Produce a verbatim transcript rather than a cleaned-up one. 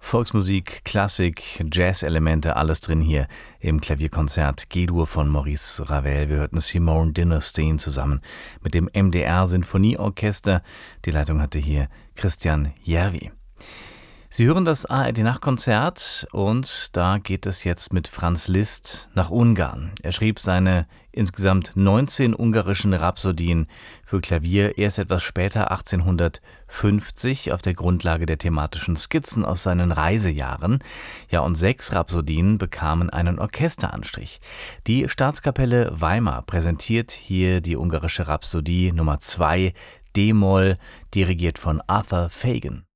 Volksmusik, Klassik, Jazz-Elemente, alles drin hier im Klavierkonzert G-Dur von Maurice Ravel. Wir hörten Simone Dinnerstein zusammen mit dem M D R-Sinfonieorchester. Die Leitung hatte hier Christian Järvi. Sie hören das A R D-Nachtkonzert und da geht es jetzt mit Franz Liszt nach Ungarn. Er schrieb seine insgesamt neunzehn ungarischen Rhapsodien für Klavier erst etwas später, achtzehnhundertfünfzig, auf der Grundlage der thematischen Skizzen aus seinen Reisejahren. Ja, und sechs Rhapsodien bekamen einen Orchesteranstrich. Die Staatskapelle Weimar präsentiert hier die ungarische Rhapsodie Nummer zwei, D-Moll, dirigiert von Arthur Fagan.